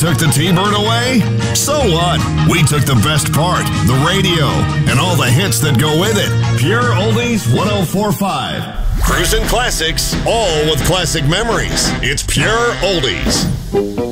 took the T-Bird away? So what? We took the best part, the radio, and all the hits that go with it. Pure Oldies 104.5. Cruising classics, all with classic memories. It's Pure Oldies.